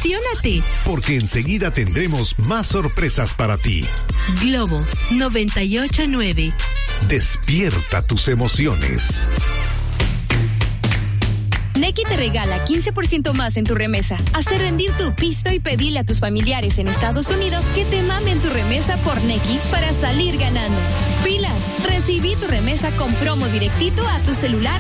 Emociónate, porque enseguida tendremos más sorpresas para ti. Globo 98.9. Despierta tus emociones. Nequi te regala 15% más en tu remesa. Hazte rendir tu pisto y pedile a tus familiares en Estados Unidos que te mamen tu remesa por Nequi para salir ganando. ¡Pilas! Recibí tu remesa con promo directito a tu celular